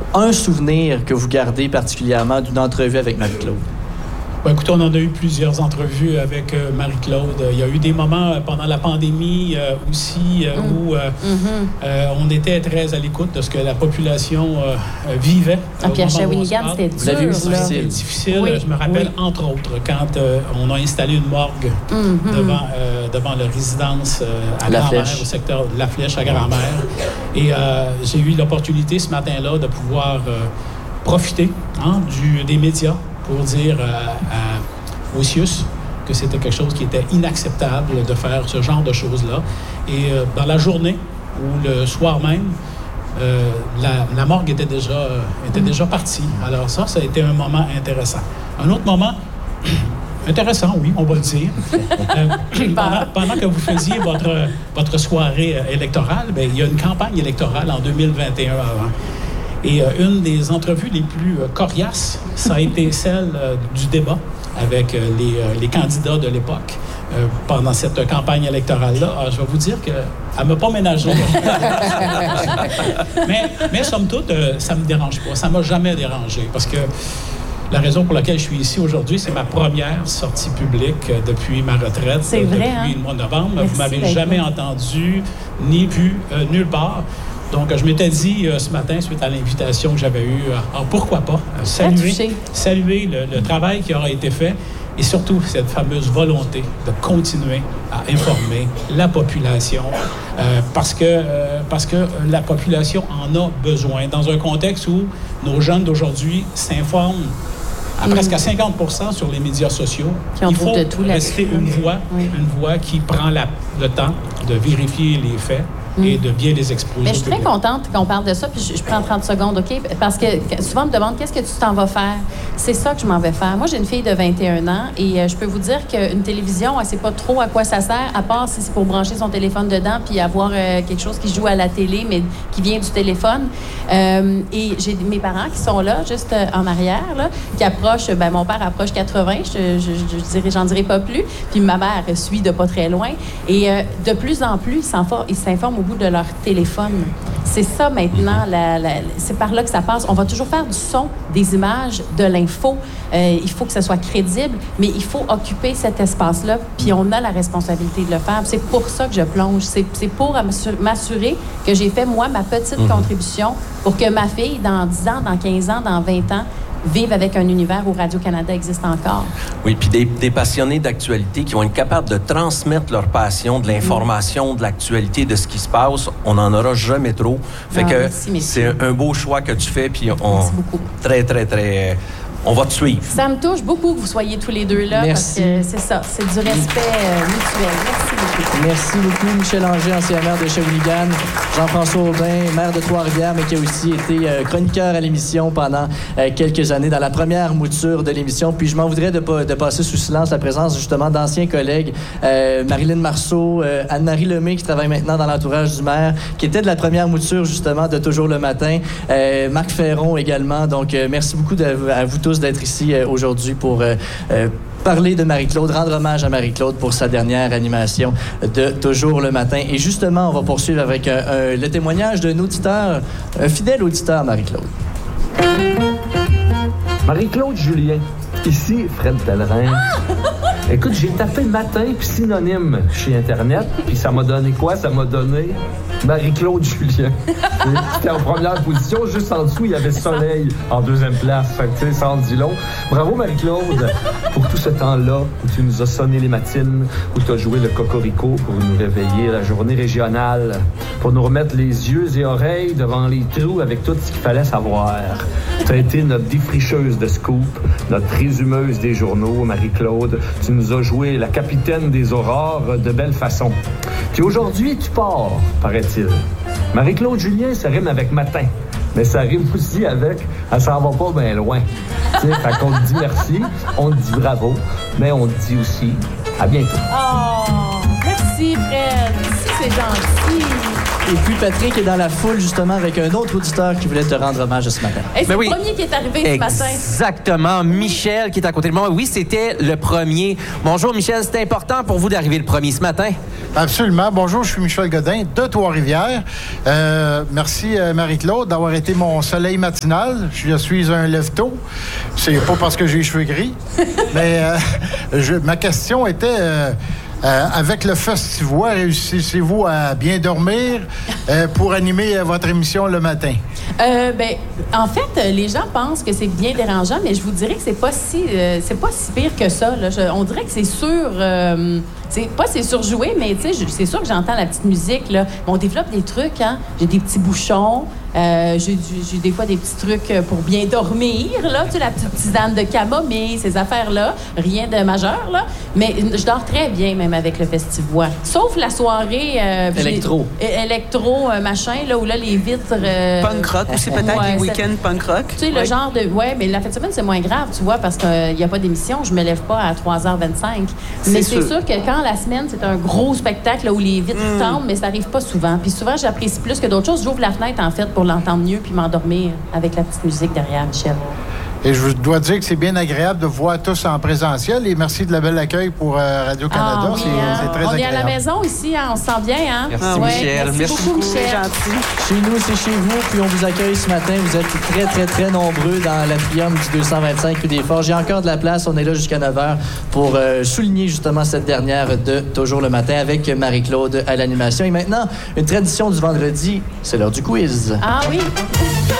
un souvenir que vous gardez particulièrement d'une entrevue avec Marie-Claude? Ben, écoutez, on en a eu plusieurs entrevues avec Marie-Claude. Il y a eu des moments pendant la pandémie aussi où on était très à l'écoute de ce que la population vivait. Puis à Shawinigan, c'était dur. Vous l'avez eu difficile. C'était difficile. Oui. Je me rappelle, entre autres, quand on a installé une morgue devant la résidence à Grand-Mère, au secteur de La Flèche à Grand-Mère. Et j'ai eu l'opportunité ce matin-là de pouvoir profiter des médias pour dire aux CIUS que c'était quelque chose qui était inacceptable de faire ce genre de choses-là. Et dans la journée ou le soir même, la morgue était déjà partie. Alors ça a été un moment intéressant. Un autre moment intéressant, oui, on va le dire. Pendant que vous faisiez votre soirée électorale, il y a une campagne électorale en 2021 avant. Et une des entrevues les plus coriaces, ça a été celle du débat avec les candidats de l'époque pendant cette campagne électorale-là. Je vais vous dire qu'elle ne m'a pas ménagé. mais somme toute, ça ne me dérange pas. Ça ne m'a jamais dérangé parce que la raison pour laquelle je suis ici aujourd'hui, c'est ma première sortie publique depuis ma retraite, depuis le mois de novembre. Merci, vous ne m'avez jamais entendu ni vu nulle part. Donc, je m'étais dit ce matin, suite à l'invitation que j'avais eue, pourquoi pas saluer le travail qui aura été fait et surtout cette fameuse volonté de continuer à informer la population parce que la population en a besoin. Dans un contexte où nos jeunes d'aujourd'hui s'informent à presque à 50% sur les médias sociaux, il faut rester une voix qui prend le temps de vérifier les faits et de bien les exposer. Mais je suis très contente qu'on parle de ça, puis je prends 30 secondes, OK? Parce que souvent, on me demande qu'est-ce que tu t'en vas faire. C'est ça que je m'en vais faire. Moi, j'ai une fille de 21 ans et je peux vous dire qu'une télévision, elle ne sait pas trop à quoi ça sert, à part si c'est pour brancher son téléphone dedans puis avoir quelque chose qui joue à la télé, mais qui vient du téléphone. Et j'ai mes parents qui sont là, juste en arrière, là, qui approchent. Mon père approche 80, j'en dirai pas plus. Puis ma mère suit de pas très loin. Et de plus en plus, ils s'informent au bout de leur téléphone. C'est ça maintenant, c'est par là que ça passe. On va toujours faire du son, des images, de l'info. Il faut que ça soit crédible, mais il faut occuper cet espace-là, puis on a la responsabilité de le faire. C'est pour ça que je plonge. C'est pour m'assurer que j'ai fait, moi, ma petite contribution pour que ma fille, dans 10 ans, dans 15 ans, dans 20 ans, vivent avec un univers où Radio-Canada existe encore. Oui, puis des passionnés d'actualité qui vont être capables de transmettre leur passion, de l'information, de l'actualité, de ce qui se passe. On n'en aura jamais trop. Fait que merci. C'est un beau choix que tu fais, puis merci beaucoup. Très, très, très... On va te suivre. Ça me touche beaucoup que vous soyez tous les deux là. Merci. Parce que c'est ça, c'est du respect mutuel. Merci beaucoup. Merci beaucoup, Michel Anger, ancien maire de Shawinigan, Jean-François Aubin, maire de Trois-Rivières, mais qui a aussi été chroniqueur à l'émission pendant quelques années, dans la première mouture de l'émission. Puis je m'en voudrais de passer sous silence la présence justement d'anciens collègues, Marilyn Marceau, Anne-Marie Lemay, qui travaille maintenant dans l'entourage du maire, qui était de la première mouture justement de Toujours le matin, Marc Ferron également. Donc merci beaucoup à vous tous d'être ici aujourd'hui pour parler de Marie-Claude, rendre hommage à Marie-Claude pour sa dernière animation de Toujours le matin. Et justement, on va poursuivre avec le témoignage d'un auditeur, un fidèle auditeur, Marie-Claude. Marie-Claude Julien, ici Fred Pellerin. Écoute, j'ai tapé matin puis synonyme chez Internet, puis ça m'a donné quoi? Ça m'a donné Marie-Claude Julien. C'était en première position, juste en dessous, il y avait Soleil en deuxième place. Fait que, tu sais, ça en dit long. Bravo, Marie-Claude, pour tout ce temps-là où tu nous as sonné les matines, où tu as joué le cocorico pour nous réveiller à la journée régionale, pour nous remettre les yeux et oreilles devant les trous avec tout ce qu'il fallait savoir. Tu as été notre défricheuse de scoop, notre résumeuse des journaux, Marie-Claude. Tu nous as joué la capitaine des aurores de belle façon. Puis aujourd'hui, tu pars, paraît-il. Marie-Claude Julien, ça rime avec matin. Mais ça rime aussi avec « elle s'en va pas bien loin ». Fait qu'on te dit merci, on te dit bravo, mais on te dit aussi à bientôt. Oh, merci Fred. Merci, c'est gentil. Et puis Patrick est dans la foule justement avec un autre auditeur qui voulait te rendre hommage ce matin. Hey, c'est le premier qui est arrivé ce matin. Exactement. Michel qui est à côté de moi. Oui, c'était le premier. Bonjour Michel, c'était important pour vous d'arriver le premier ce matin? Absolument. Bonjour, je suis Michel Godin de Trois-Rivières. Merci Marie-Claude d'avoir été mon soleil matinal. Je suis un lève-tôt. C'est pas parce que j'ai les cheveux gris. Mais ma question était... avec le Festivois, réussissez-vous à bien dormir pour animer votre émission le matin? En fait, les gens pensent que c'est bien dérangeant, mais je vous dirais que c'est pas si pire que ça. Là. On dirait que c'est c'est surjoué, mais c'est sûr que j'entends la petite musique. Là. On développe des trucs, hein. J'ai des petits bouchons. J'ai des fois des petits trucs pour bien dormir, là, tu sais, la petite tisane de camomille, ces affaires-là. Rien de majeur, là. Mais je dors très bien, même avec le Festivois. Sauf la soirée... électro, machin, là, où là, les vitres... punk rock aussi, peut-être, les week-ends punk rock. Tu sais, le genre de... Ouais, mais la fin de semaine, c'est moins grave, tu vois, parce qu'il n'y a pas d'émission. Je me lève pas à 3h25. Mais c'est sûr que quand la semaine, c'est un gros spectacle, là, où les vitres tombent, mais ça arrive pas souvent. Puis souvent, j'apprécie plus que d'autres choses. J'ouvre la fenêtre, en fait, pour l'entendre mieux puis m'endormir avec la petite musique derrière, Michel. Et je dois dire que c'est bien agréable de vous voir tous en présentiel et merci de la belle accueil pour Radio-Canada. C'est très agréable. On est à la maison ici, hein, on se sent bien. Hein? Merci Michel. Merci beaucoup, Michel. Gentil. Chez nous, c'est chez vous, puis on vous accueille ce matin. Vous êtes très, très, très nombreux dans l'atrium du 225 rue des Forges. J'ai encore de la place. On est là jusqu'à 9h pour souligner justement cette dernière de Toujours le matin avec Marie-Claude à l'animation. Et maintenant, une tradition du vendredi, c'est l'heure du quiz. Ah oui!